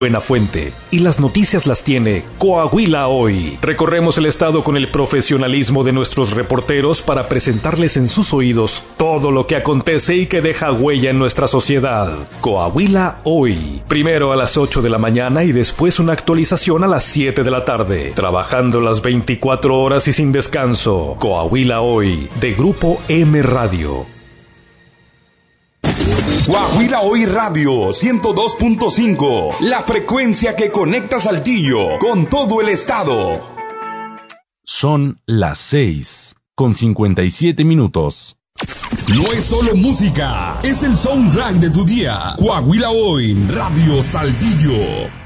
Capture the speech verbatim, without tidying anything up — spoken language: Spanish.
Buena fuente, y las noticias las tiene Coahuila Hoy. Recorremos el estado con el profesionalismo de nuestros reporteros para presentarles en sus oídos todo lo que acontece y que deja huella en nuestra sociedad. Coahuila Hoy, primero a las ocho de la mañana y después una actualización a las siete de la tarde, trabajando las veinticuatro horas y sin descanso. Coahuila Hoy, de Grupo M Radio. Coahuila Hoy Radio ciento dos punto cinco, la frecuencia que conecta Saltillo con todo el estado. Son las seis con cincuenta y siete minutos. No es solo música, es el soundtrack de tu día. Coahuila Hoy Radio Saltillo.